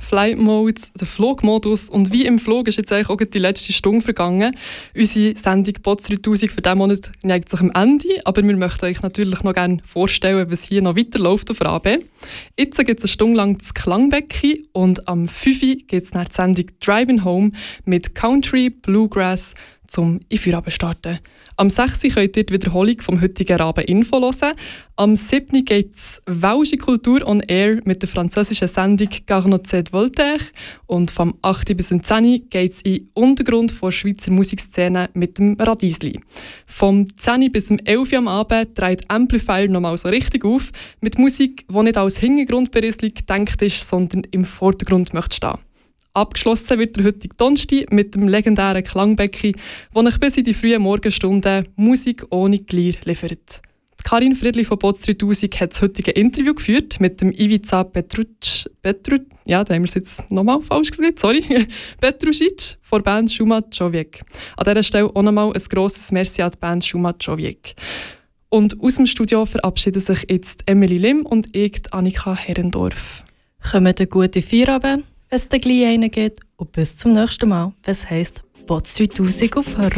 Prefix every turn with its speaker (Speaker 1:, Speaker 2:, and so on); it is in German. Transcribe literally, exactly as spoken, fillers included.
Speaker 1: Flight Mode, der Flugmodus und wie im Flug ist jetzt eigentlich auch die letzte Stunde vergangen. Unsere Sendung Bots dreitausend für diesen Monat neigt sich am Ende, aber wir möchten euch natürlich noch gerne vorstellen, was hier noch weiterläuft auf R A B. Jetzt gibt es eine Stunde lang das Klangbecken und am fünf Uhr geht es nach der Sendung Driving Home mit Country, Bluegrass zum in Feierabend starten. Am sechs Uhr könnt ihr die Wiederholung vom heutigen Abend-Info hören. Am sieben Uhr geht es Welsche Kultur on Air mit der französischen Sendung Carnot Voltaire. Und vom acht Uhr bis zum zehn Uhr geht es in den Untergrund der Schweizer Musikszene mit dem Radiesli. Vom zehn Uhr bis zum elf Uhr am Abend dreht Amplifier nochmal so richtig auf mit Musik, die nicht als Hintergrundberieselung gedacht ist, sondern im Vordergrund möchte stehen. Abgeschlossen wird der heutige Donnerstag mit dem legendären Klangbecken, das euch bis in die frühen Morgenstunden Musik ohne Glier liefert. Karin Friedli von Bots dreitausend hat das heutige Interview geführt mit dem Ivica Petruc, Petruc, ja, da haben wir es jetzt nochmal falsch gesagt, sorry, Petrucic von der Band Šuma Čovjek. An dieser Stelle auch nochmal ein grosses Merci an die Band Šuma Čovjek. Und aus dem Studio verabschieden sich jetzt Emily Lim und ich, Annika Herrendorf.
Speaker 2: Kommt eine gute Feierabend, wenn es dann gleich einen geht, und bis zum nächsten Mal, was heisst Bots dreitausend auf